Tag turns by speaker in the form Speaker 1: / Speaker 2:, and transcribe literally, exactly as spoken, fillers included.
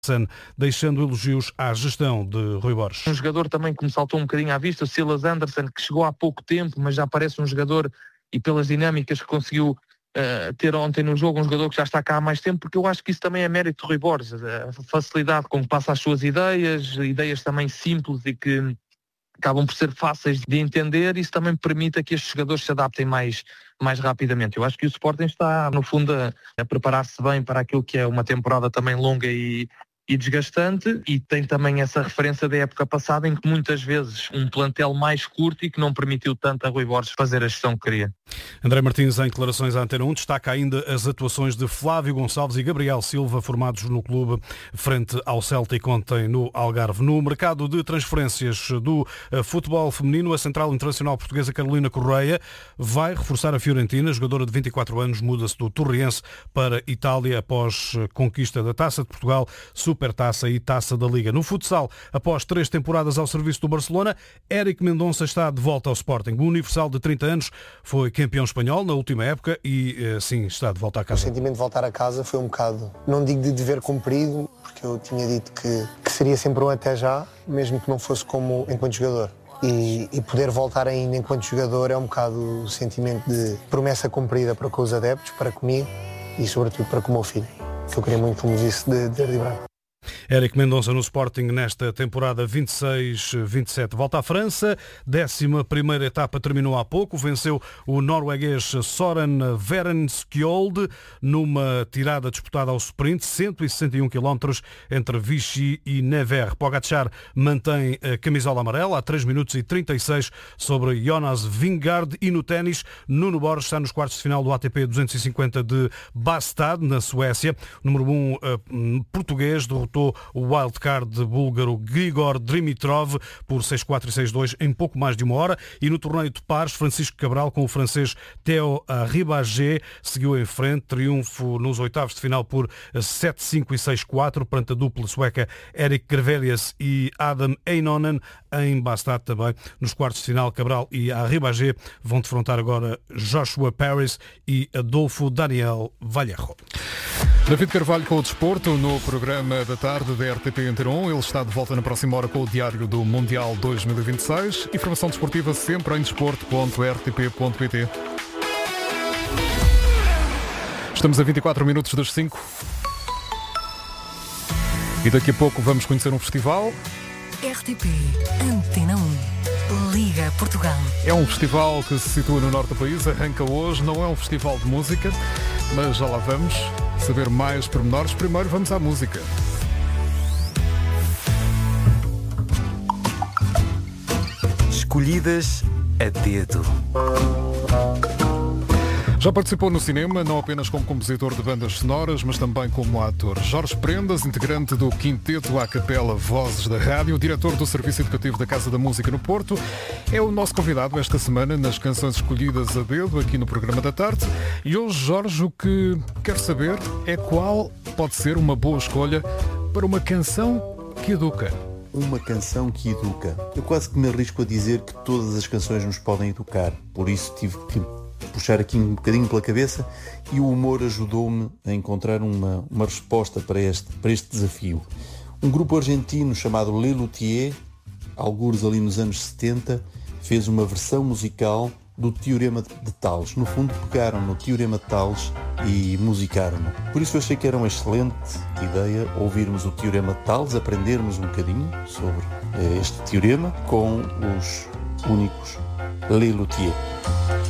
Speaker 1: deixando elogios à gestão de Rui Borges.
Speaker 2: Um jogador também que me saltou um bocadinho à vista, o Silas Anderson, que chegou há pouco tempo, mas já parece um jogador, e pelas dinâmicas que conseguiu uh, ter ontem no jogo, um jogador que já está cá há mais tempo, porque eu acho que isso também é mérito de Rui Borges, a facilidade com que passa as suas ideias, ideias também simples e que acabam por ser fáceis de entender, isso também permite que estes jogadores se adaptem mais, mais rapidamente. Eu acho que o Sporting está, no fundo, a, a preparar-se bem para aquilo que é uma temporada também longa e, e desgastante, e tem também essa referência da época passada em que muitas vezes um plantel mais curto e que não permitiu tanto a Rui Borges fazer a gestão que queria.
Speaker 1: André Martins, em declarações à Antena um, destaca ainda as atuações de Flávio Gonçalves e Gabriel Silva, formados no clube frente ao Celtic ontem no Algarve. No mercado de transferências do futebol feminino, a Central Internacional Portuguesa Carolina Correia vai reforçar a Fiorentina. A jogadora de vinte e quatro anos muda-se do Torriense para Itália após conquista da Taça de Portugal, Supertaça e Taça da Liga. No futsal, após três temporadas ao serviço do Barcelona, Éric Mendonça está de volta ao Sporting. O universal de trinta anos foi campeão espanhol na última época e, sim, está de volta a casa.
Speaker 3: O sentimento de voltar a casa foi um bocado, não digo de dever cumprido, porque eu tinha dito que, que seria sempre um até já, mesmo que não fosse como enquanto jogador. E, e poder voltar ainda enquanto jogador é um bocado o sentimento de promessa cumprida para com os adeptos, para comigo e sobretudo para com o meu filho, que eu queria muito que me visse de, de verde e branco.
Speaker 1: Éric Mendonça no Sporting nesta temporada vinte e seis vinte e sete. Volta à França, décima primeira etapa terminou há pouco, venceu o norueguês Soren Verenskjold numa tirada disputada ao sprint, cento e sessenta e um quilómetros entre Vichy e Nevers. Pogacar mantém a camisola amarela há três minutos e trinta e seis sobre Jonas Vingegaard. E no ténis, Nuno Borges está nos quartos de final do A T P duzentos e cinquenta de Bastad, na Suécia. O número um uh, português derrotou o wildcard búlgaro Grigor Dimitrov por seis quatro e seis dois em pouco mais de uma hora. E no torneio de pares, Francisco Cabral com o francês Theo Ribagé seguiu em frente, triunfo nos oitavos de final por sete cinco e seis quatro perante a dupla sueca Erik Grevelius e Adam Einonen. Em Bastad também, nos quartos de final, Cabral e Ribagé vão defrontar agora Joshua Paris e Adolfo Daniel Vallejo.
Speaker 4: David Carvalho com o desporto no programa da tarde da R T P Antena um. Ele está de volta na próxima hora com o Diário do Mundial dois mil e vinte e seis. Informação desportiva sempre em desporto ponto r t p ponto p t. Estamos a vinte e quatro minutos das cinco. E daqui a pouco vamos conhecer um festival.
Speaker 5: R T P Antena um. Liga Portugal.
Speaker 4: É um festival que se situa no norte do país, arranca hoje. Não é um festival de música, mas já lá vamos saber mais pormenores. Primeiro vamos à música.
Speaker 6: Escolhidas a dedo.
Speaker 4: Já participou no cinema, não apenas como compositor de bandas sonoras, mas também como ator. Jorge Prendas, integrante do quinteto à capela Vozes da Rádio, diretor do Serviço Educativo da Casa da Música no Porto, é o nosso convidado esta semana nas canções escolhidas a dedo aqui no programa da tarde. E hoje, Jorge, o que quero saber é qual pode ser uma boa escolha para uma canção que educa.
Speaker 7: Uma canção que educa. Eu quase que me arrisco a dizer que todas as canções nos podem educar, por isso tive que puxar aqui um bocadinho pela cabeça e o humor ajudou-me a encontrar uma, uma resposta para este, para este desafio. Um grupo argentino chamado Les Luthiers, algures ali nos anos setenta, fez uma versão musical do Teorema de Tales. No fundo, pegaram no Teorema de Tales e musicaram-no. Por isso eu achei que era uma excelente ideia ouvirmos o Teorema de Tales, aprendermos um bocadinho sobre este teorema com os únicos Les Luthiers.